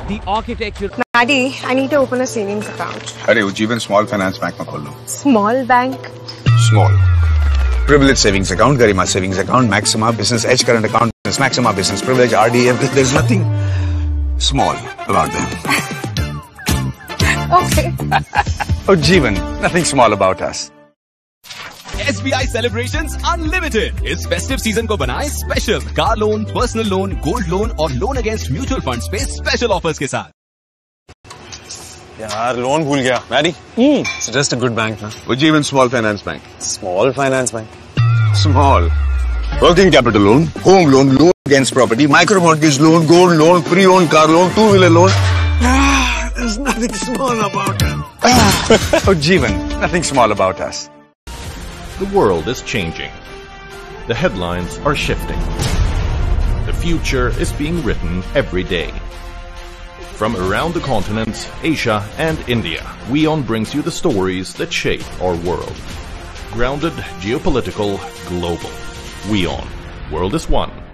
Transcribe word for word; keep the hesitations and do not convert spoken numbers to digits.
the architecture. Daddy, I need to open a savings account. अरे Ujjivan Small Finance Bank में खोल लो. Small bank? Small. Privilege savings account, Garima savings account, Maxima Business Edge current account, Maxima Business Privilege, R D F. There's nothing small about them. Okay. Ujjivan, nothing small about us. S B I Celebrations Unlimited इस festive season को बनाए special. Car loan, personal loan, gold loan और loan against mutual funds पे special offers के साथ. यार loan भूल गया. Maddie, it's just a good bank ना. Ujjivan Small Finance Bank. Small finance bank. Small. Working capital loan, home loan, loan against property, micro mortgage loan, gold loan, pre-owned car loan, two-wheeler loan. Ah, there's nothing small about us. Ah. Ujjivan, nothing small about us. The world is changing. The headlines are shifting. The future is being written every day. From around the continents, Asia and India, WION brings you the stories that shape our world. Grounded, geopolitical, global. WION. World is one.